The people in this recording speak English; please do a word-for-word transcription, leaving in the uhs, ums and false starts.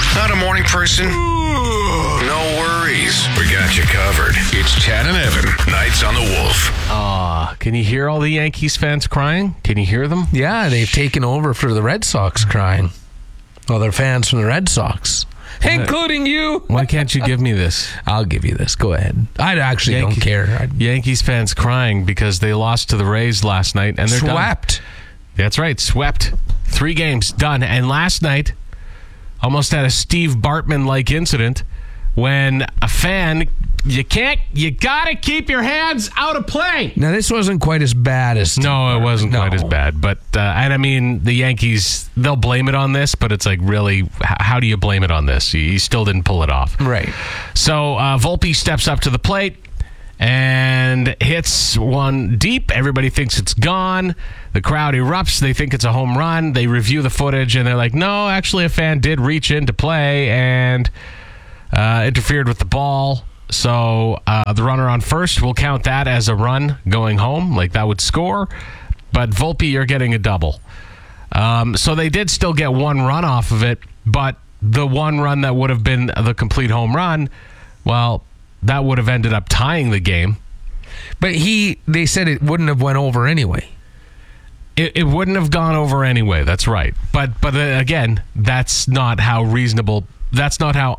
Not a morning person? No worries. We got you covered. It's Chad and Evan. Nights on the Wolf. Ah, uh, can you hear all the Yankees fans crying? Can you hear them? Yeah, they've taken over for the Red Sox crying. Well, they're fans from the Red Sox. Including you. Why can't you give me this? I'll give you this. Go ahead. I actually Yankee, don't care. I'd... Yankees fans crying because they lost to the Rays last night. And they're swept. Done. That's right. Swept. Three games done. And last night, almost had a Steve Bartman-like incident when a fan, you can't, you got to keep your hands out of play. Now, this wasn't quite as bad as Steve No, Bartman. it wasn't no. quite as bad. But, uh, and I mean, the Yankees, they'll blame it on this, but it's like, really, h- how do you blame it on this? You still didn't pull it off. Right. So, uh, Volpe steps up to the plate and hits one deep. Everybody thinks it's gone. The crowd erupts. They think it's a home run. They review the footage, and they're like, no, actually a fan did reach in to play and uh, interfered with the ball. So uh, the runner on first, will count that as a run going home. Like, that would score. But Volpe, you're getting a double. Um, so they did still get one run off of it, but the one run that would have been the complete home run, well, that would have ended up tying the game. But he, they said it wouldn't have went over anyway. It, it wouldn't have gone over anyway. That's right. But but uh, again, that's not how reasonable. That's not how